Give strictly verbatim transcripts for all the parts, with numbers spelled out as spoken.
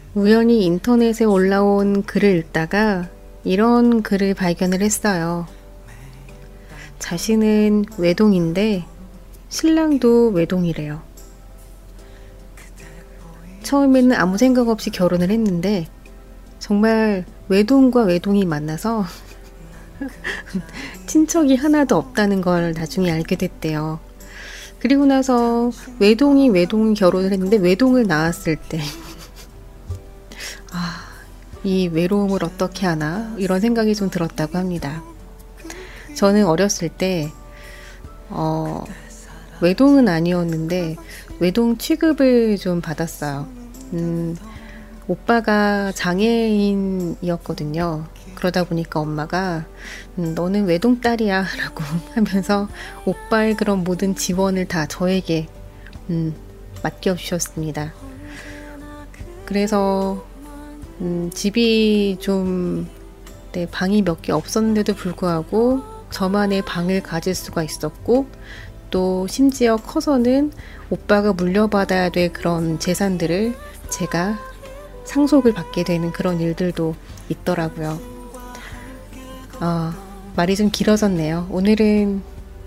우연히 인터넷에 올라온 글을 읽다가 이런 글을 발견을 했어요. 자신은 외동인데 신랑도 외동이래요. 처음에는 아무 생각 없이 결혼을 했는데 정말 외동과 외동이 만나서 친척이 하나도 없다는 걸 나중에 알게 됐대요. 그리고 나서 외동이 외동이 결혼을 했는데 외동을 낳았을 때 아, 이 외로움을 어떻게 하나 이런 생각이 좀 들었다고 합니다. 저는 어렸을 때 어, 외동은 아니었는데 외동 취급을 좀 받았어요. 음, 오빠가 장애인이었거든요. 그러다 보니까 엄마가 음, 너는 외동딸이야 라고 하면서 오빠의 그런 모든 지원을 다 저에게 음, 맡겨주셨습니다. 그래서 음, 집이 좀 네, 방이 몇 개 없었는데도 불구하고 저만의 방을 가질 수가 있었고 또 심지어 커서는 오빠가 물려받아야 될 그런 재산들을 제가 상속을 받게 되는 그런 일들도 있더라고요. 아, 말이 좀 길어졌네요. 오늘은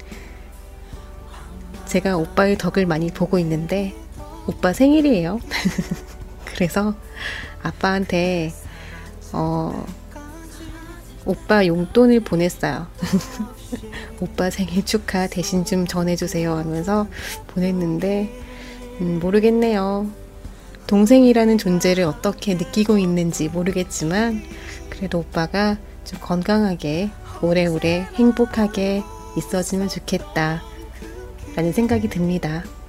제가 오빠의 덕을 많이 보고 있는데 오빠 생일이에요. 그래서 아빠한테 어, 오빠 용돈을 보냈어요. 오빠 생일 축하 대신 좀 전해주세요 하면서 보냈는데 음, 모르겠네요. 동생이라는 존재를 어떻게 느끼고 있는지 모르겠지만 그래도 오빠가 좀 건강하게 오래오래 행복하게 있어지면 좋겠다 라는 생각이 듭니다.